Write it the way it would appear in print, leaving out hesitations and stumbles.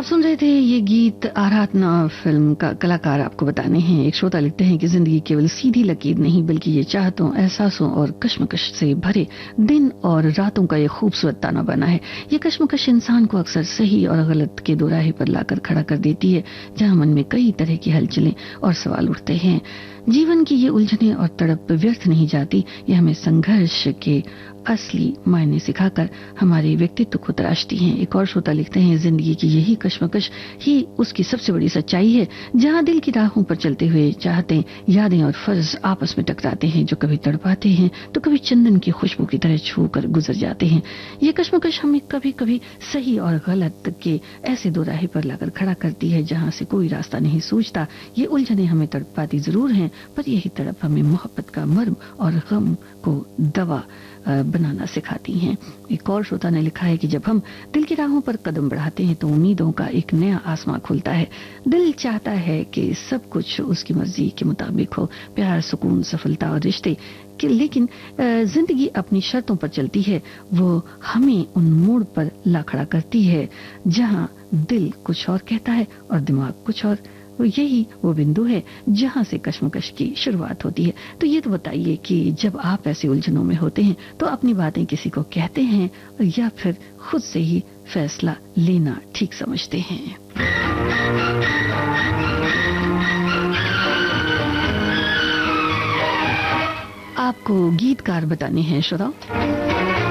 आप सुन रहे थे ये गीत आराधना फिल्म का कलाकार आपको बताने हैं। एक श्रोता लिखते हैं कि जिंदगी केवल सीधी लकीर नहीं बल्कि ये चाहतों, एहसासों और कश्मकश से भरे दिन और रातों का ये खूबसूरत ताना बना है। ये कश्मकश इंसान को अक्सर सही और गलत के दोराहे पर लाकर खड़ा कर देती है, जहां मन में कई तरह की हलचलें और सवाल उठते हैं। जीवन की ये उलझनें और तड़प व्यर्थ नहीं जाती, ये हमें संघर्ष के असली मायने सिखाकर हमारे व्यक्तित्व को तराशती हैं। एक और श्रोता लिखते हैं, जिंदगी की यही कश्मकश ही उसकी सबसे बड़ी सच्चाई है, जहां दिल की राहों पर चलते हुए चाहते, यादें और फर्ज आपस में टकराते हैं, जो कभी तड़पाते हैं तो कभी चंदन की खुशबू की तरह छू कर गुजर जाते हैं। ये कश्मकश हमें कभी कभी सही और गलत के ऐसे दोराहे पर लाकर खड़ा करती है जहां से कोई रास्ता नहीं सूझता। ये उलझनें हमें तड़पाती जरूर हैं, पर यही तड़प हमें मोहब्बत का मर्म और गम को दवा बनाना सिखाती हैं। एक और श्रोता ने लिखा है कि जब हम दिल की राहों पर कदम बढ़ाते हैं तो उम्मीदों का एक नया आसमां खुलता है। दिल चाहता है कि सब कुछ उसकी मर्जी के मुताबिक हो, प्यार, सुकून, सफलता और रिश्ते, लेकिन जिंदगी अपनी शर्तों पर चलती है। वो हमें उन मोड़ पर ला खड़ा करती है जहां दिल कुछ और कहता है और दिमाग कुछ और। यही वो बिंदु है जहां से कश्मकश की शुरुआत होती है। तो ये तो बताइए कि जब आप ऐसे उलझनों में होते हैं तो अपनी बातें किसी को कहते हैं या फिर खुद से ही फैसला लेना ठीक समझते हैं? आपको गीतकार बताने हैं श्रोताओ।